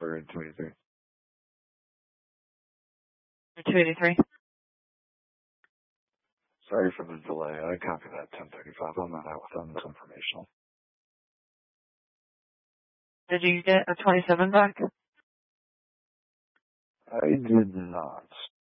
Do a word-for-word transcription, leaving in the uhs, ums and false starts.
We're in two eighty-three. two eighty-three. Sorry for the delay. I copy that ten thirty-five. I'm not out with them. It's informational. Did you get a twenty-seven back? I did not.